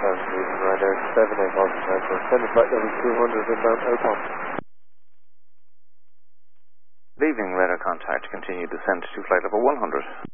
Ryanair 78 Boston Transport. Send a flight level 200 inbound Elpon. Leaving radar contact, continue descent to flight level 100.